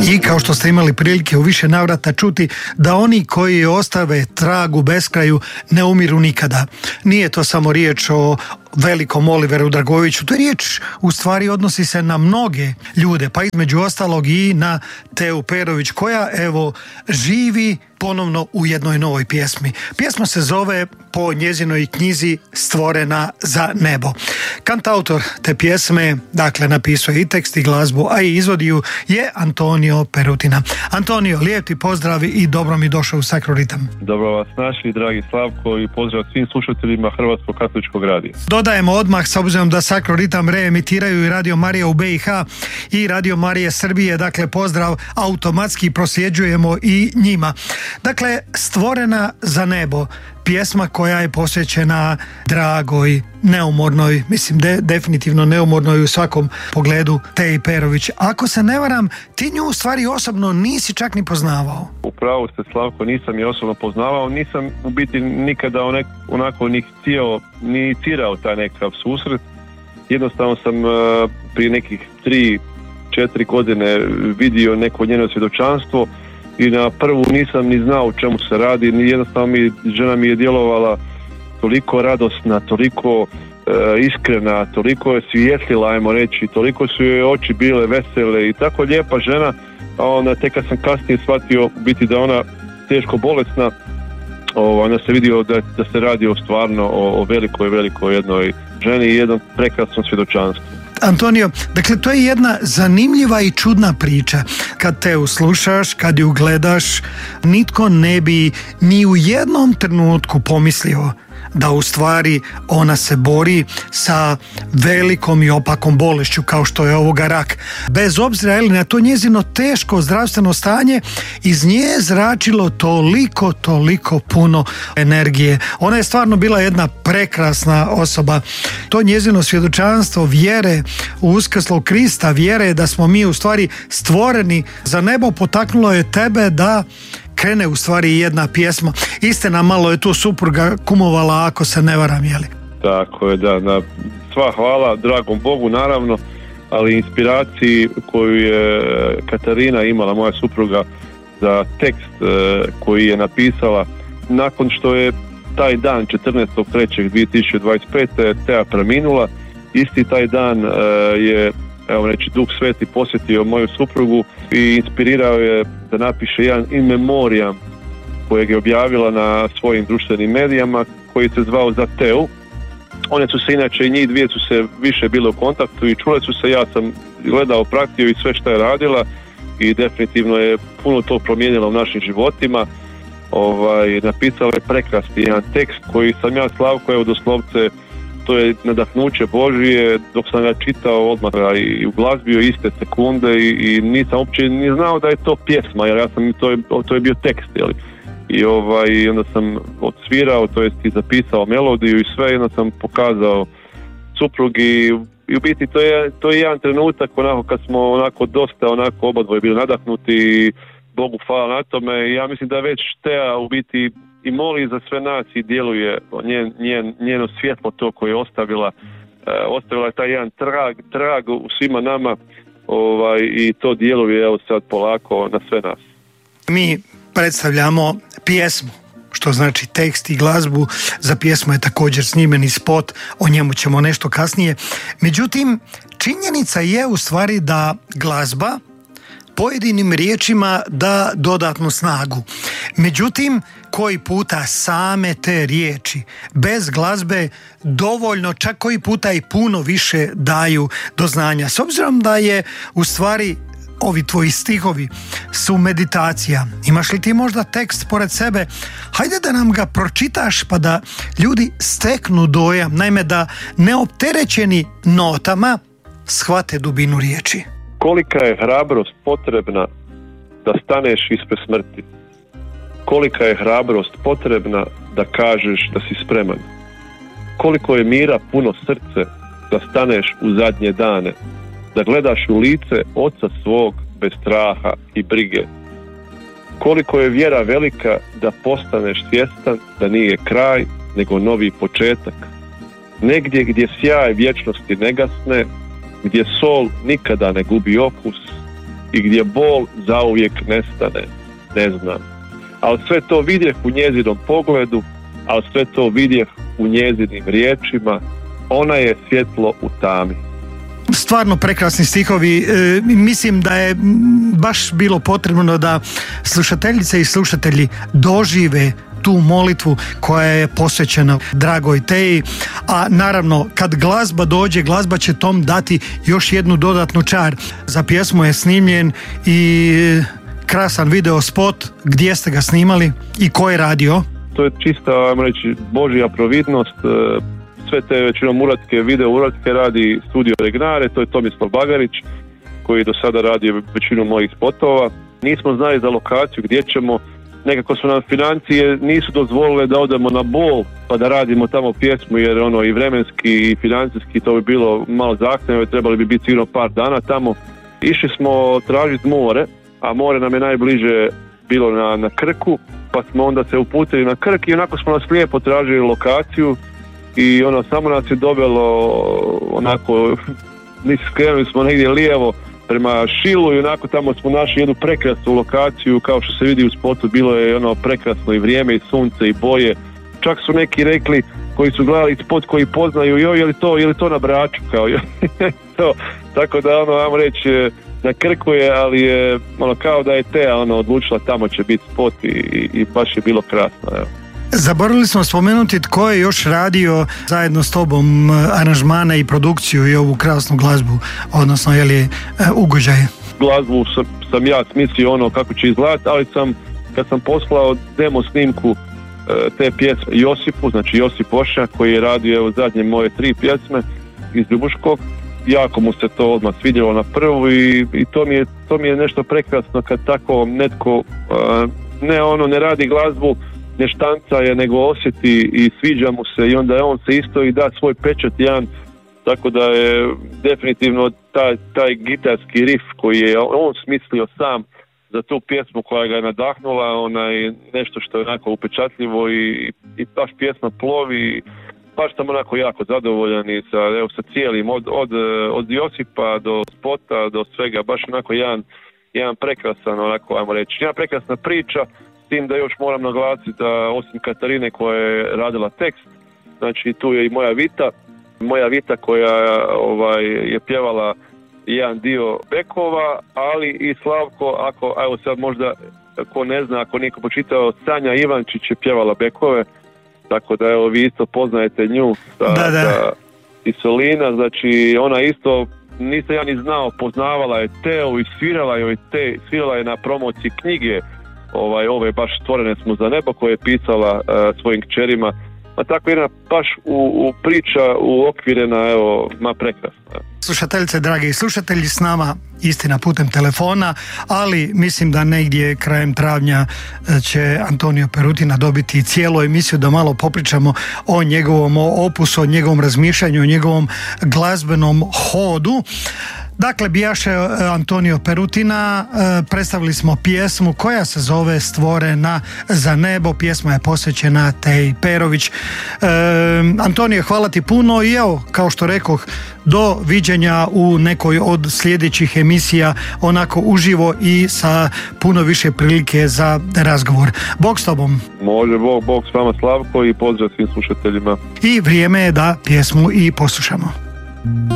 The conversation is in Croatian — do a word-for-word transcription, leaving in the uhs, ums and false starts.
I kao što ste imali prilike u više navrata čuti, da oni koji ostave trag u beskraju ne umiru nikada. Nije to samo riječ o velikom Oliveru Dragoviću, to je riječ u stvari odnosi se na mnoge ljude, pa između ostalog i na Teu Perović, koja evo živi ponovno u jednoj novoj pjesmi. Pjesma se zove po njezinoj knjizi Stvorena za nebo. Kantautor te pjesme, dakle, napisao i tekst i glazbu, a i izvodi ju je Antonio Perutina. Antonio, lijep ti pozdrav i dobro mi došao u Sacro Ritam. Dobro vas naši, dragi Slavko, i pozdrav svim slušateljima Hrvatskog katoličkog radija. Dodajemo odmah, s obzirom da Sacro Ritam reemitiraju i Radio Marija u be i ha i Radio Marije Srbije, dakle pozdrav automatski prosljeđujemo i njima. Dakle, Stvorena za nebo, pjesma koja je posvećena dragoj, neumornoj, mislim de, definitivno neumornoj u svakom pogledu, Teji Perović. Ako se ne varam, ti nju u stvari osobno nisi čak ni poznavao. Upravo ste, Slavko, nisam je osobno poznavao, nisam u biti nikada onek, onako ni htio, ni inicirao taj nekakav susret. Jednostavno sam uh, prije nekih tri, četiri godine vidio neko njeno svjedočanstvo i na prvu nisam ni znao o čemu se radi, ni jednostavno mi, žena mi je djelovala toliko radosna, toliko e, iskrena, toliko je svijetlila, ajmo reći, toliko su joj oči bile vesele i tako lijepa žena, a onda tek kad sam kasnije shvatio biti da ona teško bolesna, onda se vidio da, da se radi o stvarno o, o velikoj, velikoj jednoj ženi i jednom prekrasnom svjedočanstvu. Antonio, dakle to je jedna zanimljiva i čudna priča. Kad te uslušaš, kad ju gledaš, nitko ne bi ni u jednom trenutku pomislio da u stvari ona se bori sa velikom i opakom bolešću kao što je ovoga rak. Bez obzira ili na to njezino teško zdravstveno stanje, iz nje je zračilo toliko, toliko puno energije. Ona je stvarno bila jedna prekrasna osoba. To njezino svjedočanstvo vjere u uskrslog Krista, vjere da smo mi u stvari stvoreni za nebo, potaknulo je tebe da krene u stvari jedna pjesma. Istina, malo je tu supruga kumovala, ako se ne varam, jeli? Tako je, da. Na sva hvala dragom Bogu, naravno, ali inspiraciji koju je Katarina imala, moja supruga, za tekst koji je napisala nakon što je taj dan četrnaestog trećeg dvije tisuće dvadeset pete Teja preminula. Isti taj dan je, evo reći, Duh Sveti posjetio moju suprugu i inspirirao je da napiše jedan in memoriam kojeg je objavila na svojim društvenim medijama, koji se zvao Za Teu. One su se inače, i njih dvije su se više bile u kontaktu i čule su se, ja sam gledao, pratio i sve što je radila i definitivno je puno to promijenilo u našim životima. Ovaj, napisala je prekrasni jedan tekst koji sam ja, Slavko, evo doslovce, to je nadahnuće Božije, dok sam ga čitao odmah i uglazbio iste sekunde i, i nisam uopće ni znao da je to pjesma, jer ja sam, to je, to je bio tekst, jeli. I ovaj, onda sam odsvirao, to jest i zapisao melodiju i sve, i onda sam pokazao suprugi i u biti to je, to je jedan trenutak onako kad smo onako dosta onako obadvoje bili nadahnuti i Bogu hvala na tome. I ja mislim da već Teja u biti i moli za sve nas i djeluje njen, njen, njeno svjetlo to koje je ostavila, e, ostavila je taj jedan trag, trag u svima nama, ovaj, i to djeluje evo sad polako na sve nas. Mi predstavljamo pjesmu, što znači tekst i glazbu. Za pjesmu je također snimeni spot, o njemu ćemo nešto kasnije. Međutim, činjenica je u stvari da glazba pojedinim riječima da dodatnu snagu. Međutim, koji puta same te riječi bez glazbe dovoljno, čak koji puta i puno više daju do znanja. S obzirom da je u stvari ovi tvoji stihovi su meditacija, imaš li ti možda tekst pored sebe? Hajde da nam ga pročitaš pa da ljudi steknu dojam, naime da neopterećeni notama shvate dubinu riječi. Kolika je hrabrost potrebna da staneš ispred smrti? Kolika je hrabrost potrebna da kažeš da si spreman? Koliko je mira puno srce da staneš u zadnje dane, da gledaš u lice oca svog bez straha i brige? Koliko je vjera velika da postaneš svjestan da nije kraj, nego novi početak? Negdje gdje sjaj vječnosti ne gasne, gdje sol nikada ne gubi okus, i gdje bol zauvijek nestane, ne znam. Ali sve to vidjeh u njezinom pogledu, ali sve to vidjeh u njezinim riječima, ona je svjetlo u tami. Stvarno prekrasni stihovi. E, mislim da je baš bilo potrebno da slušateljice i slušatelji dožive tu molitvu koja je posvećena dragoj Teji, a naravno kad glazba dođe, glazba će tom dati još jednu dodatnu čar. Za pjesmu je snimljen i krasan video spot. Gdje ste ga snimali i ko je radio? To je čista, ajmo reći, Božja providnost. Sve te većinom uratke, video uratke radi Studio Regnare, to je Tomislav Bagarić koji do sada radi većinu mojih spotova. Nismo znali za lokaciju gdje ćemo, nekako su nam financije nisu dozvolile da odemo na Bol pa da radimo tamo pjesmu, jer ono i vremenski i financijski to bi bilo malo zahtjevno, trebali bi biti sigurno par dana tamo. Išli smo tražiti more, a more nam je najbliže bilo na, na Krku, pa smo onda se uputili na Krk i onako smo nas lijepo tražili lokaciju i ono samo nas je dovelo onako, nisi skrenuli smo negdje lijevo prema Šilu i onako tamo smo našli jednu prekrasnu lokaciju, kao što se vidi u spotu, bilo je ono prekrasno i vrijeme i sunce i boje. Čak su neki rekli koji su gledali spot koji poznaju, joj, je li to, je li to na Braču, kao joj, to. Tako da ono, ajmo reći, na Krku je, ali je ono kao da je Teja ono odlučila tamo će biti spot i, i baš je bilo krasno, evo. Zaboravili smo spomenuti tko je još radio zajedno s tobom aranžmane i produkciju i ovu krasnu glazbu, odnosno je li ugođaj? Glazbu sam, sam ja smislio ono kako će izgledati, ali sam kad sam poslao demo snimku te pjesme Josipu, znači Josip Oša koji je radio evo zadnje moje tri pjesme iz Ljubuškog, jako mu se to odmah svidjelo na prvu i, i to, mi je, to mi je nešto prekrasno kad tako netko ne ono ne radi glazbu, ne štanca je, nego osjeti i sviđa mu se i onda on se isto i da svoj pečat jedan, tako da je definitivno taj, taj gitarski riff koji je on smislio sam za tu pjesmu koja ga je nadahnula, onaj nešto što je onako upečatljivo i, i baš pjesma plovi, baš sam onako jako zadovoljan i sa, evo, sa cijelim od, od, od Josipa do spota do svega, baš onako jedan, jedan prekrasan, onako ajmo reći, jedna prekrasna priča. S tim da još moram naglasiti da osim Katarine koja je radila tekst, znači tu je i moja Vita, moja Vita koja ovaj, je pjevala jedan dio bekova, ali i Slavko, ako, evo sad možda ko ne zna, ako niko počitao, Sanja Ivančić je pjevala bekove, tako da evo vi isto poznajete nju sa, da, da. sa i Solina, znači ona isto, nisam ja ni znao, poznavala je Teo i svirala joj te, svirala je na promociji knjige ovaj, ove baš Stvorene smo za nebo koje je pisala uh, svojim kćerima, a tako jedna baš u, u priča uokvirena, evo, ma prekrasna. Slušateljice, dragi slušatelji, s nama istina putem telefona, ali mislim da negdje krajem travnja će Antonio Perutina dobiti cijelu emisiju da malo popričamo o njegovom opusu, o njegovom razmišljanju, o njegovom glazbenom hodu. Dakle, bijaše Antonio Perutina, predstavili smo pjesmu koja se zove Stvorena za nebo, pjesma je posvećena Teji Perović. E, Antonio, hvala ti puno i evo, kao što rekoh, do viđenja u nekoj od sljedećih emisija, onako uživo i sa puno više prilike za razgovor. Bog s tobom. Može, Bog, Bog s vama Slavko i pozdrav svim slušateljima. I vrijeme je da pjesmu i poslušamo.